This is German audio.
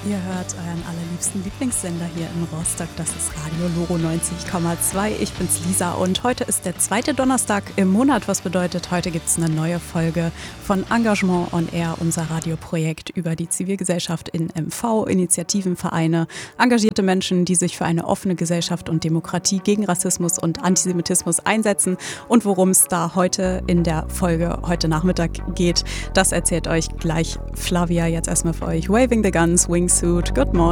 Ihr hört euren allerliebsten Lieblingssender hier in Rostock, das ist Radio Loro 90,2. Ich bin's Lisa und heute ist der zweite Donnerstag im Monat, was bedeutet, heute gibt's eine neue Folge von Engagement on Air, unser Radioprojekt über die Zivilgesellschaft in MV, Initiativen, Vereine, engagierte Menschen, die sich für eine offene Gesellschaft und Demokratie gegen Rassismus und Antisemitismus einsetzen. Und worum es da heute in der Folge heute Nachmittag geht, das erzählt euch gleich Flavia. Jetzt erstmal für euch Waving the Guns, Wingsuit, Good Morning.